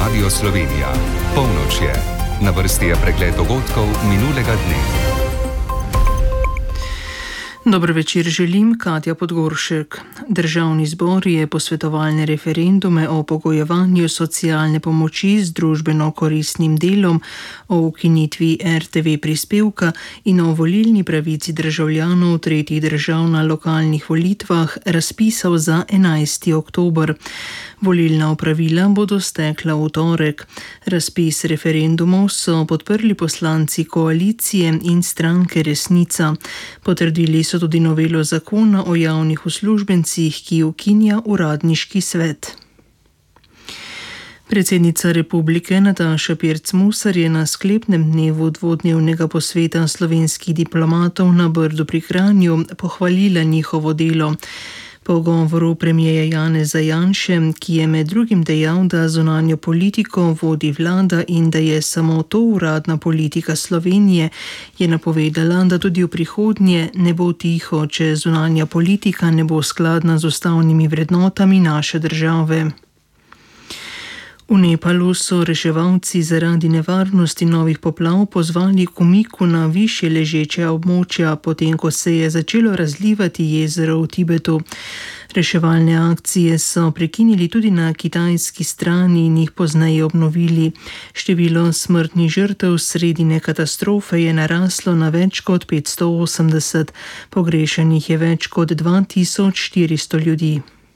Radio Slovenija. Polnoč je. Na vrsti je pregled dogodkov minulega dne. Dober večer želim, Katja Podgoršek. Državni zbor je posvetovalne referendume o pogojevanju socialne pomoči z družbeno koristnim delom, o ukinitvi RTV prispevka in o volilni pravici državljanov tretjih držav na lokalnih volitvah razpisal za 11. oktober. Volilna opravila bodo stekla v torek. Razpis referendumov so podprli poslanci koalicije in stranke Resnica. Potrdili so tudi novelo zakona o javnih uslužbencih, ki ukinja uradniški svet. Predsednica republike Nataša Pirc Musar je na sklepnem dnevu dvodnevnega posveta slovenskih diplomatov na Brdu pri Kranju pohvalila njihovo delo. Po govoru premierja Janeza Janše, ki je med drugim dejal, da zunanjo politiko vodi vlada in da je samo to uradna politika Slovenije, je napovedala, da tudi v prihodnje ne bo tiho, če zunanja politika ne bo skladna z ustavnimi vrednotami naše države. V Nepalu so reševalci zaradi nevarnosti novih poplav pozvali k umiku na višje ležeče območja, potem ko se je začelo razlivati jezero v Tibetu. Reševalne akcije so prekinili tudi na kitajski strani in jih pozneje obnovili. Število smrtnih žrtev sredine katastrofe je naraslo na več kot 580, pogrešanih je več kot 2400 ljudi.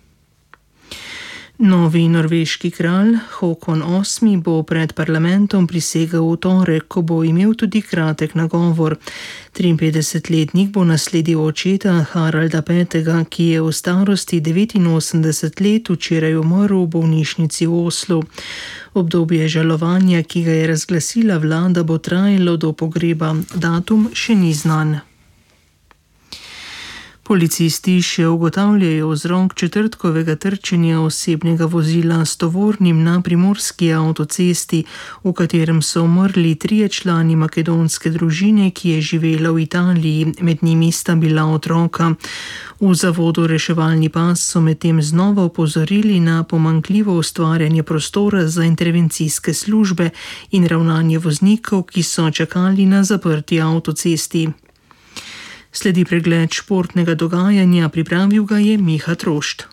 Novi norveški kralj Håkon VIII bo pred parlamentom prisegel v torek, ko bo imel tudi kratek nagovor. 53-letnik bo nasledil očeta Haralda V., ki je v starosti 89 let včeraj umrl v bolnišnici v Oslu. Obdobje žalovanja, ki ga je razglasila vlada, bo trajalo do pogreba. Datum še ni znan. Policisti še ugotavljajo vzrok četrtkovega trčenja osebnega vozila s tovornim na primorski avtocesti, v katerem so umrli 3 člani makedonske družine, ki je živela v Italiji, med njimi sta bila otroka. V zavodu Reševalni pas so medtem znova opozorili na pomanjkljivo ustvarjanje prostora za intervencijske službe in ravnanje voznikov, ki so čakali na zaprti avtocesti. Sledi pregled športnega dogajanja, pripravil ga je Miha Trošt.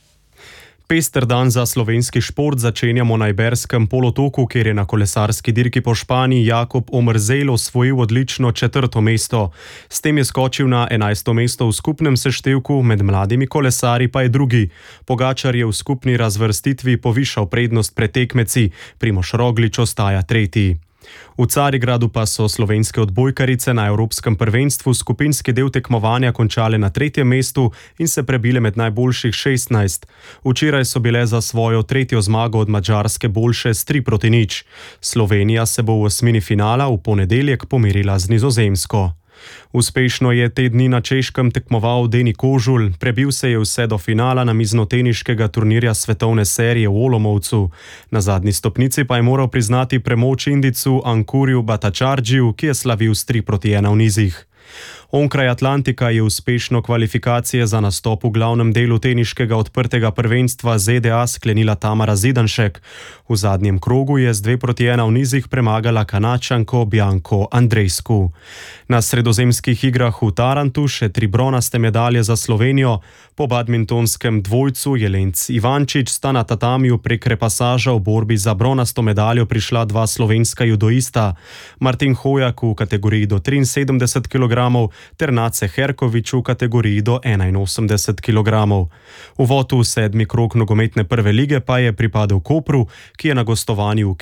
Pester dan za slovenski šport začenjamo na Iberskem polotoku, kjer je na kolesarski dirki po Španiji Jakob Omerzel osvojil odlično 4. mesto. S tem je skočil na 11. mesto v skupnem seštevku, med mladimi kolesarji pa je drugi. Pogačar je v skupni razvrstitvi povišal prednost pred tekmeci, Primož Roglič ostaja 3. V Carigradu pa so slovenske odbojkarice na Evropskem prvenstvu skupinski del tekmovanja končale na 3. mestu in se prebile med najboljših 16. Včeraj so bile za svojo 3. zmago od Madžarske boljše s 3-0. Slovenija se bo v osmini finala v ponedeljek pomerila z Nizozemsko. Uspešno je te dni na Češkem tekmoval Deni Kožul, prebil se je vse do finala namiznoteniškega turnirja svetovne serije v Olomovcu. Na zadnji stopnici pa je moral priznati premoč Indicu Ankurju Bhattacharjiju, ki je slavil s 3-1 v nizih. Onkraj Atlantika je uspešno kvalifikacije za nastop v glavnem delu teniškega odprtega prvenstva ZDA sklenila Tamara Zidanšek. V zadnjem krogu je z 2-1 v nizih premagala Kanačanko Bianco Andreescu. Na sredozemskih igrah v Tarantu še 3 bronaste medalje za Slovenijo. Po badmintonskem dvojcu Jelenc Ivančič sta na tatamiju prek repasaža v borbi za bronasto medaljo prišla 2 slovenska judoista. Martin Hojak v kategoriji do 73 kg ter Nace Herkovič v kategoriji do 81 kg. Uvod v 7. krog nogometne prve lige pa je pripadel Kopru, ki je na gostovanju v